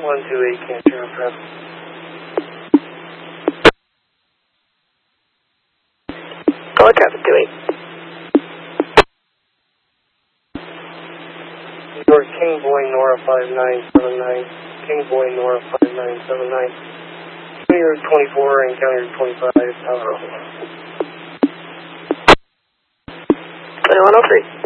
128 can't turn prep. Go ahead, traffic 28. New York, King Boy, Nora 5979. King Boy, Nora 5979. County Route 24 and County Route 25, Tower. 2103.